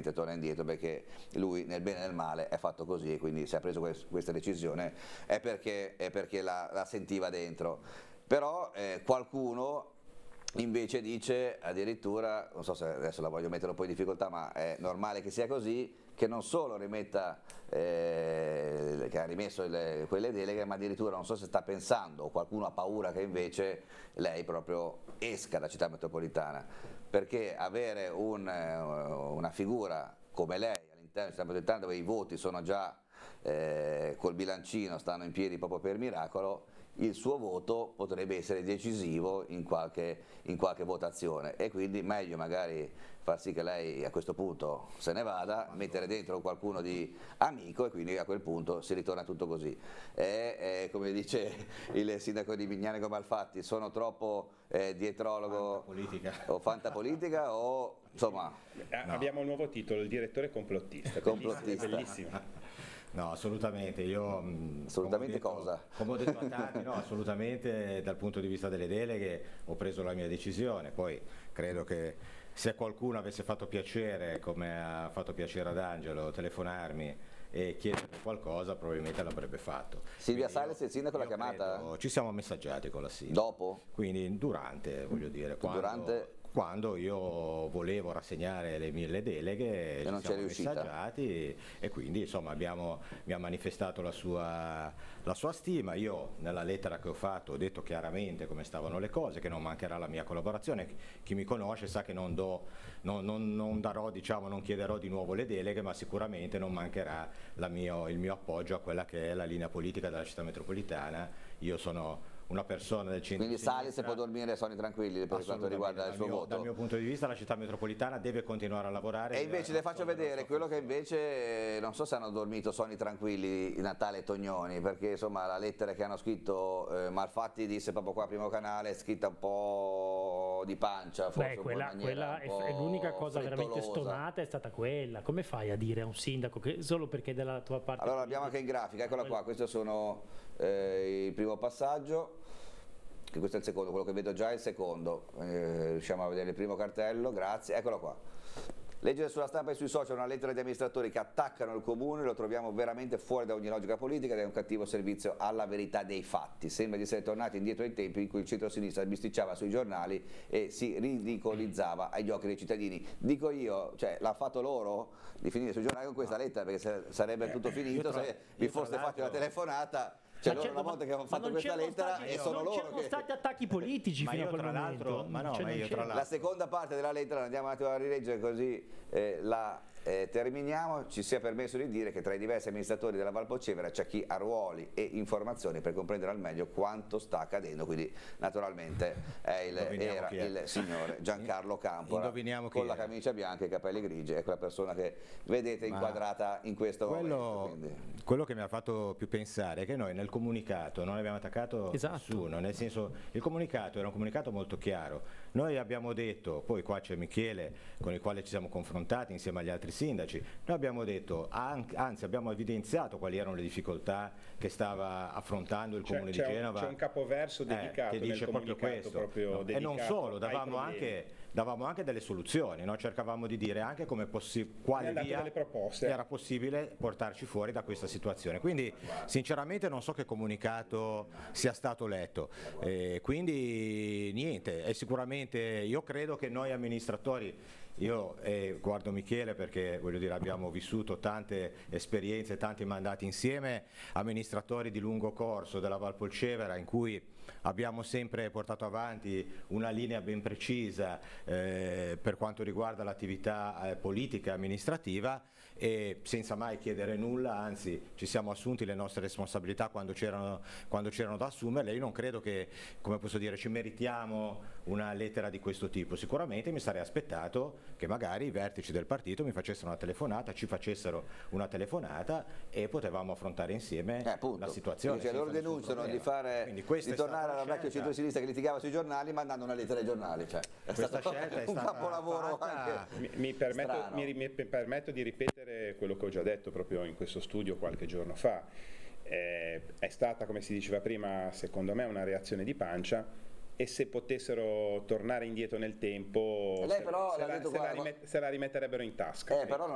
ovviamente torna indietro, perché lui nel bene e nel male è fatto così, e quindi se ha preso questa decisione è perché la sentiva dentro. Però qualcuno invece dice addirittura, non so se adesso la voglio mettere un po' in difficoltà, ma è normale che sia così, che non solo rimetta, che ha rimesso quelle deleghe, ma addirittura non so se sta pensando, o qualcuno ha paura che invece lei proprio esca da Città Metropolitana, perché avere una figura come lei all'interno di Città Metropolitana, dove i voti sono già col bilancino, stanno in piedi proprio per miracolo, il suo voto potrebbe essere decisivo in qualche votazione, e quindi meglio magari far sì che lei a questo punto se ne vada, mettere dentro qualcuno di amico, e quindi a quel punto si ritorna tutto così. Come dice il sindaco di Mignanico Malfatti, sono troppo dietrologo o fantapolitica o insomma... No. Abbiamo un nuovo titolo, il direttore complottista. Bellissimo. No, assolutamente, io assolutamente cosa? Come ho detto a tanti, no, assolutamente dal punto di vista delle deleghe ho preso la mia decisione, poi credo che se qualcuno avesse fatto piacere, come ha fatto piacere ad Angelo, telefonarmi e chiedere qualcosa, probabilmente l'avrebbe fatto. Silvia Sales, il sindaco, l'ha chiamata? Ci siamo messaggiati con la sindaca. Dopo? Quindi durante, voglio dire, quando io volevo rassegnare le deleghe, ci siamo messaggiati, e quindi insomma mi ha manifestato la sua stima. Io nella lettera che ho fatto ho detto chiaramente come stavano le cose, che non mancherà la mia collaborazione. Chi mi conosce sa che non darò, diciamo, non chiederò di nuovo le deleghe, ma sicuramente non mancherà il mio appoggio a quella che è la linea politica della Città Metropolitana. Io sono una persona del centro. Quindi Salis può dormire sonni tranquilli per quanto riguarda il suo voto. Dal mio punto di vista la Città Metropolitana deve continuare a lavorare. E invece le faccio vedere quello che invece, non so se hanno dormito sonni tranquilli Natale e Tognoni, perché insomma la lettera che hanno scritto Malfatti disse proprio qua Primo Canale, è scritta un po' di pancia, forse. Quella è l'unica cosa veramente stonata, è stata quella. Come fai a dire a un sindaco che solo perché è della tua parte? Allora l'abbiamo anche in grafica, eccola qua, questo sono il primo passaggio, che questo è il secondo, quello che vedo già è il secondo, riusciamo a vedere il primo cartello, grazie, eccolo qua. Leggere sulla stampa e sui social una lettera di amministratori che attaccano il comune lo troviamo veramente fuori da ogni logica politica ed è un cattivo servizio alla verità dei fatti. Sembra di essere tornati indietro ai tempi in cui il centro-sinistra bisticciava sui giornali e si ridicolizzava agli occhi dei cittadini. Dico io, cioè l'ha fatto loro di finire sui giornali con questa lettera, perché sarebbe tutto finito se vi foste fatti una telefonata. Cioè loro una volta che hanno fatto questa lettera e sono loro che... Non c'erano stati attacchi politici fino a quel momento. La seconda parte della lettera andiamo un attimo a rileggere così terminiamo. Ci sia permesso di dire che tra i diversi amministratori della Valpolcevera c'è chi ha ruoli e informazioni per comprendere al meglio quanto sta accadendo, quindi naturalmente era il signore Giancarlo Campora con la camicia bianca e i capelli grigi, è quella persona che vedete inquadrata in questo momento. Quello che mi ha fatto più pensare è che noi nel comunicato non abbiamo attaccato nessuno, nel senso il comunicato era un comunicato molto chiaro. Noi abbiamo detto, poi qua c'è Michele con il quale ci siamo confrontati insieme agli altri sindaci, noi abbiamo detto, anzi abbiamo evidenziato quali erano le difficoltà che stava affrontando il comune di Genova. C'è un capoverso dedicato che dice proprio questo, e non solo, davamo anche delle soluzioni, no? Cercavamo di dire anche quale via era possibile portarci fuori da questa situazione. Quindi sinceramente non so che comunicato sia stato letto, quindi niente, è sicuramente, io credo che noi amministratori, io guardo Michele perché voglio dire abbiamo vissuto tante esperienze, tanti mandati insieme, amministratori di lungo corso della Valpolcevera in cui abbiamo sempre portato avanti una linea ben precisa per quanto riguarda l'attività politica e amministrativa, e senza mai chiedere nulla, anzi ci siamo assunti le nostre responsabilità quando c'erano da assumerle. Io non credo che, come posso dire, ci meritiamo una lettera di questo tipo. Sicuramente mi sarei aspettato che magari i vertici del partito mi facessero una telefonata, ci facessero una telefonata e potevamo affrontare insieme la situazione. Cioè, loro denunciano di tornare alla vecchia centro-sinistra che litigava sui giornali mandando una lettera ai giornali. Cioè, questa scelta è un capolavoro anche mi permetto di ripetere quello che ho già detto proprio in questo studio qualche giorno fa. È stata, come si diceva prima, secondo me una reazione di pancia, e se potessero tornare indietro nel tempo se la rimetterebbero in tasca. Però